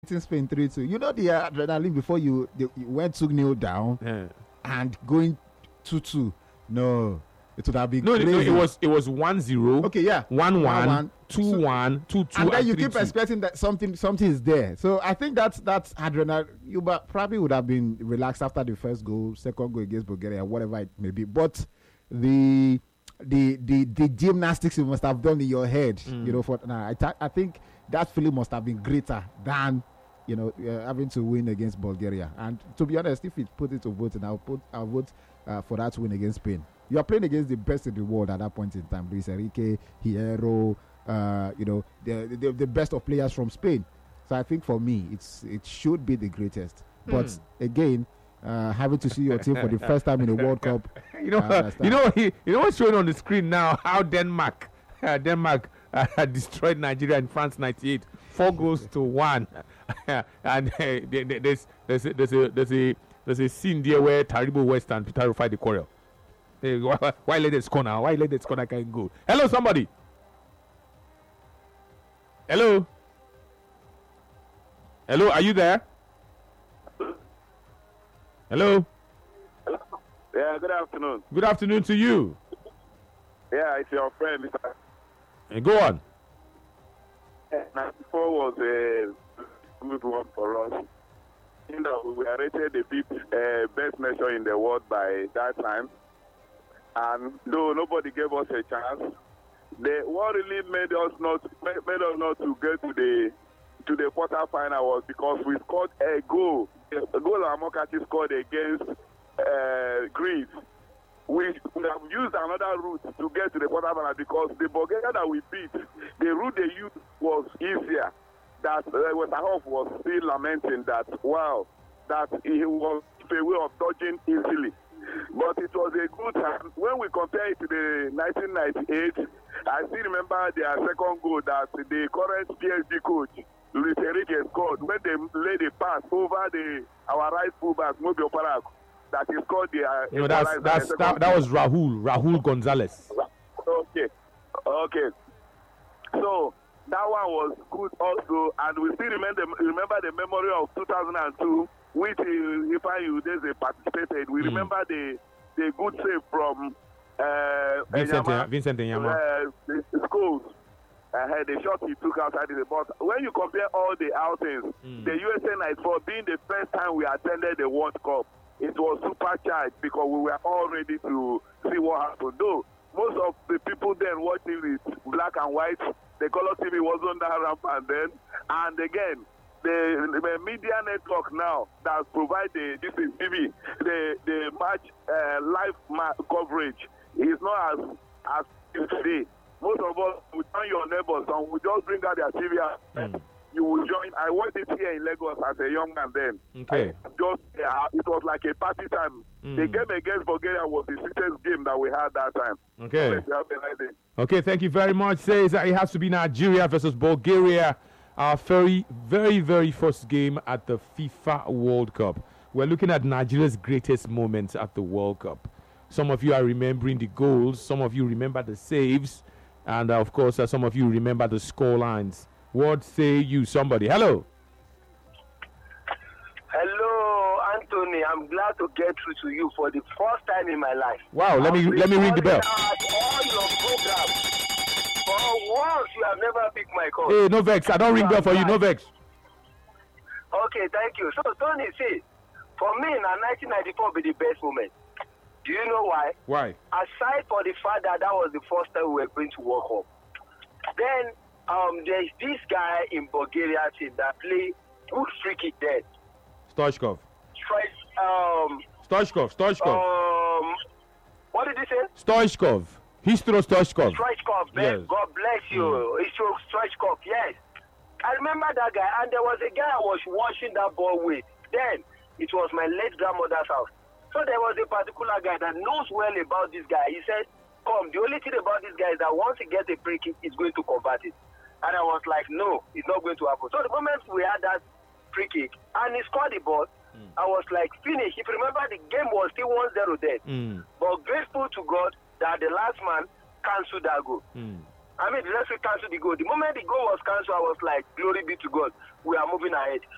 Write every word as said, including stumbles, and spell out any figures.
Spain three two. You know the adrenaline before you, the, you went two nil down Yeah. and going two two. No, it would have been No, crazy. no, it was it was one zero. Okay, yeah. one one, one, two one, two two, and then you three keep two. expecting that something something is there. So I think that's that's adrenaline. You ba- probably would have been relaxed after the first goal, second goal against Bulgaria, whatever it may be. But the the the the gymnastics you must have done in your head, Mm. you know, for now, I th- I think that feeling must have been greater than you know uh, having to win against Bulgaria. And to be honest, if it put it to voting, I'll put I'll vote uh, for that win against Spain. You are playing against the best in the world at that point in time. Luis Enrique, Hierro, uh, you know, the, the the best of players from Spain. So I think for me, it's it should be the greatest. But Mm. again, uh, having to see your team for the first time in the World Cup, You know, I understand. you know, what he, you know what's showing on the screen now? How Denmark, uh, Denmark uh, destroyed Nigeria in France ninety-eight, four goals to one, and uh, there- there- there's there's a, there's a there's a there's a scene there where Taribo West and Peter fight the quarrel. Hey, why, why- why let it score now? Why let it score? I can go. Hello, somebody. Hello. Hello, are you there? Hello. Yeah, good afternoon. Good afternoon to you. Yeah, it's your friend, Mister Uh, Go on. ninety-four was a good one for us. You know, we were rated the fifth uh, best nation in the world by that time. And though nobody gave us a chance, the what really made us not made, made us not to get to the to the quarter final was because we scored a goal. A goal Amokachi scored against uh, Greece. We would have used another route to get to the quarter final because the Bulgaria that we beat, the route they used was easier. That uh, Westerhoff was still lamenting that, wow, that he was a way of dodging easily. But it was a good time. When we compare it to the nineteen ninety-eight, I still remember their second goal that the current P S G coach, Luis Enrique, scored when they laid a pass over the our right fullback, Mobio Parak, that he scored the uh, You know, that's equalizer, that's the that, second that was Rahul Rahul Gonzalez. Okay. Okay. So that one was good also, and we still remember remember the memory of two thousand two, which uh, if I Udeze participated. We Mm. remember the the good save from uh, Vincent Enyama, Vincent Enyama. uh, the, the schools. Uh, the shot he took outside the box. When you compare all the outings, Mm. the U S A ninety-four being the first time we attended the World Cup, it was supercharged because we were all ready to see what happened. Though most of the people then watching it black and white, the color T V wasn't that rampant then. And again, the, the media network now that provide the this is T V, the the match uh, live ma- coverage is not as as today. Most of us will turn your neighbors and will just bring out their T V. Mm. You will join. I watched it here in Lagos as a young man then. Okay. I just uh, it was like a party time. Mm. The game against Bulgaria was the sweetest game that we had that time. Okay. Let's have a nice day. Okay, thank you very much. Says that it has to be Nigeria versus Bulgaria, our very, very, very first game at the FIFA World Cup. We're looking at Nigeria's greatest moments at the World Cup. Some of you are remembering the goals, some of you remember the saves, and uh, of course, uh, some of you remember the score lines. What say you, somebody? Hello. Hello, Anthony. I'm glad to get through to you for the first time in my life. Wow, let me I've let me been ring the bell. calling out all your programs. For once, you have never picked my call. Hey, no vex. I don't ring bell for you. No vex. Okay, thank you. So, Tony, see, for me, now nineteen ninety-four be the best moment. Do you know why? Why? Aside for the fact that that was the first time we were going to World Cup, then um, there's this guy in Bulgaria team that play good free kick there. Stoichkov. Strike, um, Stoichkov. Stoichkov. um, what did he say? Stoichkov. Histro Stoichkov. Stoichkov, Yes. God bless you. Mm. It's your Stoichkov, yes. I remember that guy, and there was a guy I was watching that ball with. Then it was my late grandmother's house. So there was a particular guy that knows well about this guy. He said, "Come, the only thing about this guy is that once he gets a free kick, he's going to convert it." And I was like, "No, it's not going to happen." So the moment we had that free kick and he scored the ball, mm. I was like, "Finish." If you remember, the game was still one zero there. Mm. But grateful to God that the last man cancelled that goal. Mm. I mean, the referee cancelled the goal. The moment the goal was cancelled, I was like, glory be to God. We are moving ahead.